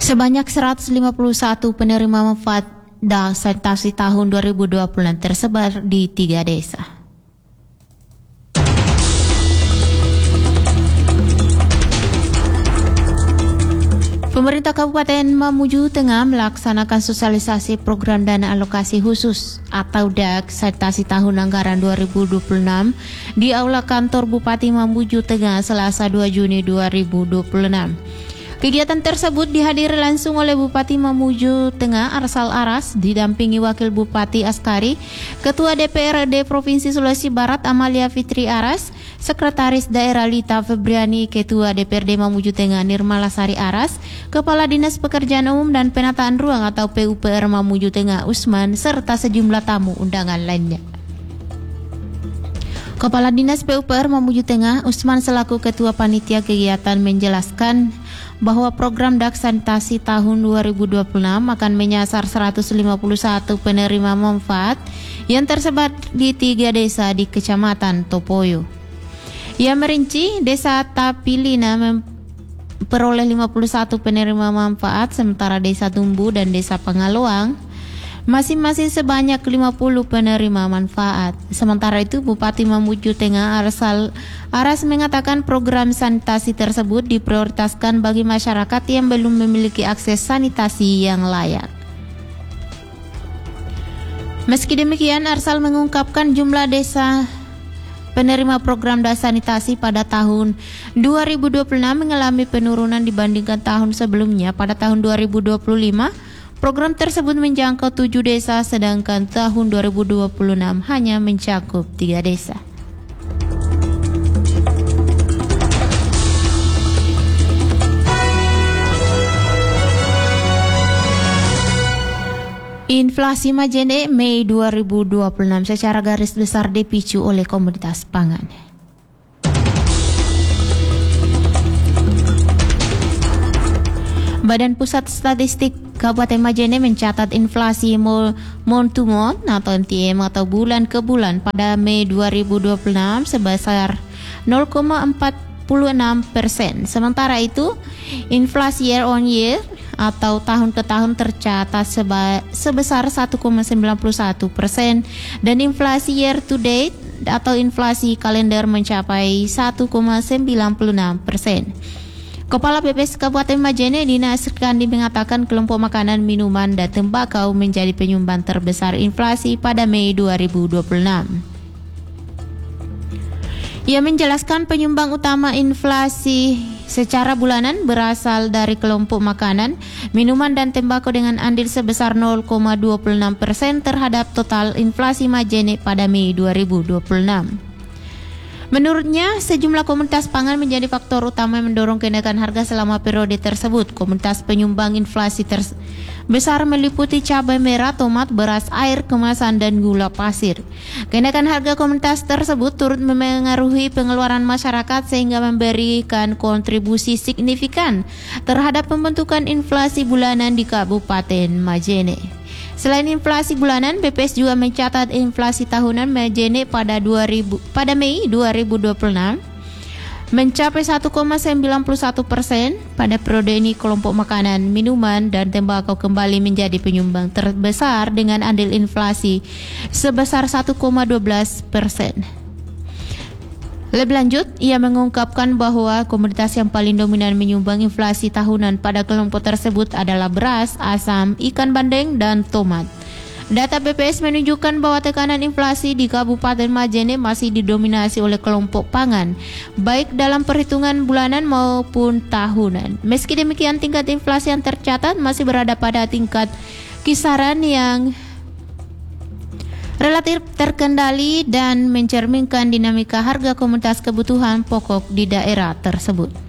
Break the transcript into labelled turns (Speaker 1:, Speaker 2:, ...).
Speaker 1: Sebanyak 151 penerima manfaat sanitasi tahun 2020 tersebar di 3 desa. Pemerintah Kabupaten Mamuju Tengah melaksanakan sosialisasi program dana alokasi khusus atau DAK sanitasi tahun anggaran 2026 di Aula Kantor Bupati Mamuju Tengah Selasa 2 Juni 2026. Kegiatan tersebut dihadiri langsung oleh Bupati Mamuju Tengah Arsal Aras, didampingi Wakil Bupati Askari, Ketua DPRD Provinsi Sulawesi Barat Amalia Fitri Aras, Sekretaris Daerah Lita Febriani, Ketua DPRD Mamuju Tengah Nirmala Sari Aras, Kepala Dinas Pekerjaan Umum dan Penataan Ruang atau PUPR Mamuju Tengah Usman, serta sejumlah tamu undangan lainnya. Kepala Dinas PUPR Mamuju Tengah Usman selaku Ketua Panitia Kegiatan menjelaskan bahwa program DAK sanitasi tahun 2026 akan menyasar 151 penerima manfaat yang tersebar di 3 desa di Kecamatan Topoyo. Ia merinci Desa Tapilina memperoleh 51 penerima manfaat, sementara Desa Tumbu dan Desa Pangaloang masing-masing sebanyak 50 penerima manfaat. Sementara itu, Bupati Mamuju Tengah Arsal Aras mengatakan program sanitasi tersebut diprioritaskan bagi masyarakat yang belum memiliki akses sanitasi yang layak. Meski demikian, Arsal mengungkapkan jumlah desa penerima program DAK sanitasi pada tahun 2026 mengalami penurunan dibandingkan tahun sebelumnya. Pada tahun 2025, program tersebut menjangkau 7 desa, sedangkan tahun 2026 hanya mencakup 3 desa. Inflasi Majene Mei 2026 secara garis besar dipicu oleh komoditas pangan. Badan Pusat Statistik Kabupaten Majene mencatat inflasi month to month atau MTM atau bulan ke bulan pada Mei 2026 sebesar 0,46%. Sementara itu, inflasi year on year atau tahun ke tahun tercatat sebesar 1,91% dan inflasi year to date atau inflasi kalender mencapai 1,96%. Kepala BPS Kabupaten Majene Dina Srikandi mengatakan kelompok makanan, minuman, dan tembakau menjadi penyumbang terbesar inflasi pada Mei 2026. Ia menjelaskan penyumbang utama inflasi secara bulanan berasal dari kelompok makanan, minuman, dan tembakau dengan andil sebesar 0,26% terhadap total inflasi Majene pada Mei 2026. Menurutnya, sejumlah komoditas pangan menjadi faktor utama yang mendorong kenaikan harga selama periode tersebut. Komoditas penyumbang inflasi besar meliputi cabai merah, tomat, beras, air kemasan, dan gula pasir. Kenaikan harga komoditas tersebut turut memengaruhi pengeluaran masyarakat sehingga memberikan kontribusi signifikan terhadap pembentukan inflasi bulanan di Kabupaten Majene. Selain inflasi bulanan, BPS juga mencatat inflasi tahunan Majene pada Mei 2026 mencapai 1,91%. Pada periode ini kelompok makanan, minuman, dan tembakau kembali menjadi penyumbang terbesar dengan andil inflasi sebesar 1,12%. Lebih lanjut, ia mengungkapkan bahwa komoditas yang paling dominan menyumbang inflasi tahunan pada kelompok tersebut adalah beras, asam, ikan bandeng, dan tomat. Data BPS menunjukkan bahwa tekanan inflasi di Kabupaten Majene masih didominasi oleh kelompok pangan, baik dalam perhitungan bulanan maupun tahunan. Meski demikian, tingkat inflasi yang tercatat masih berada pada tingkat kisaran yang relatif terkendali dan mencerminkan dinamika harga komoditas kebutuhan pokok di daerah tersebut.